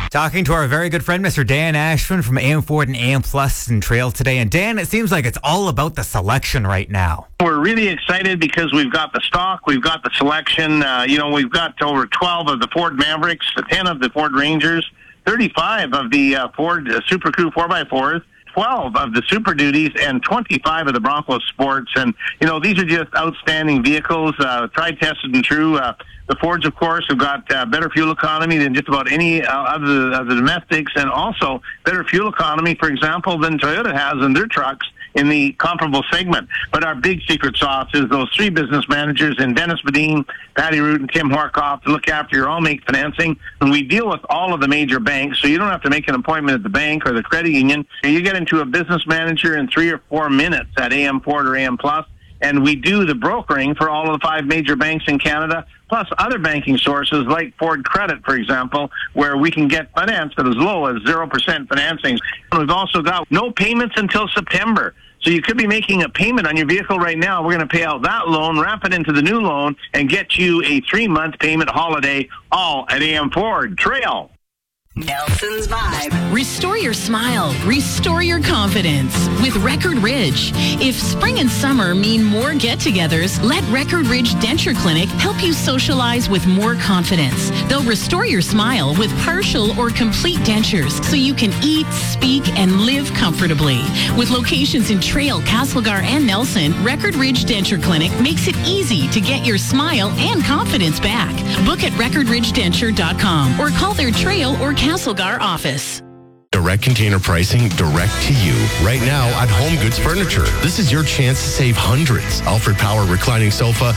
Talking to our very good friend, Mr. Dan Ashman from AM Ford and AM Plus and Trail today. And Dan, it seems like it's all about the selection right now. We're really excited because we've got the stock, we've got the selection. We've got over 12 of the Ford Mavericks, 10 of the Ford Rangers, 35 of the Ford Super Crew 4x4s, 12 of the Super Duties, and 25 of the Bronco Sports. And, these are just outstanding vehicles, tried, tested, and true. The Fords, of course, have got better fuel economy than just about any of the domestics, and also better fuel economy, for example, than Toyota has in their trucks in the comparable segment. But our big secret sauce is those three business managers in Dennis Badin, Patty Root, and Tim Horkoff to look after your all-make financing. And we deal with all of the major banks, so you don't have to make an appointment at the bank or the credit union. You get into a business manager in 3 or 4 minutes at AM Ford or AM Plus, and we do the brokering for all of the 5 major banks in Canada, plus other banking sources like Ford Credit, for example, where we can get financed at as low as 0% financing. We've also got no payments until September. So you could be making a payment on your vehicle right now. We're going to pay out that loan, wrap it into the new loan, and get you a 3-month payment holiday, all at AM Ford Trail. Nelson's Vibe. Restore your smile. Restore your confidence with Record Ridge. If spring and summer mean more get-togethers, let Record Ridge Denture Clinic help you socialize with more confidence. They'll restore your smile with partial or complete dentures so you can eat, speak, and live comfortably. With locations in Trail, Castlegar, and Nelson, Record Ridge Denture Clinic makes it easy to get your smile and confidence back. Book at recordridgedenture.com or call their Trail or Castlegar office. Direct container pricing direct to you. Right now at Home Goods Furniture. This is your chance to save hundreds. Alfred Power reclining sofa,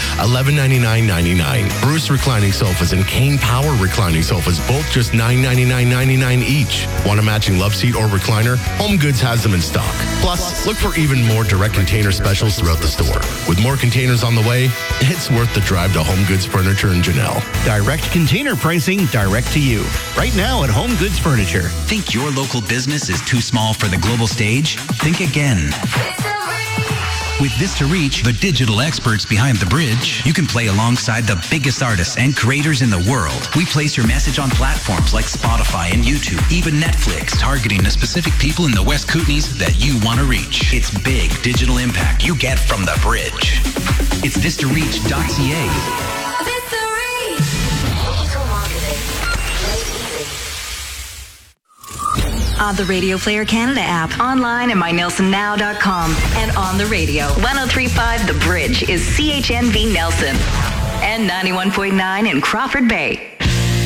$1199.99. Bruce reclining sofas and Kane Power reclining sofas, both just $999.99 each. Want a matching love seat or recliner? Home Goods has them in stock. Plus, look for even more direct container specials throughout the store. With more containers on the way, it's worth the drive to Home Goods Furniture in Janelle. Direct container pricing direct to you. Right now at Home Goods Furniture. Think your local business is too small for the global stage? Think again. With Vista Reach, the digital experts behind the bridge, you can play alongside the biggest artists and creators in the world. We place your message on platforms like Spotify and YouTube, even Netflix, targeting the specific people in the West Kootenays that you want to reach. It's big digital impact you get from the bridge. It's vistareach.ca. On the Radio Player Canada app, online at mynelsonnow.com, and on the radio. 103.5 The Bridge is CHNV Nelson and 91.9 in Crawford Bay.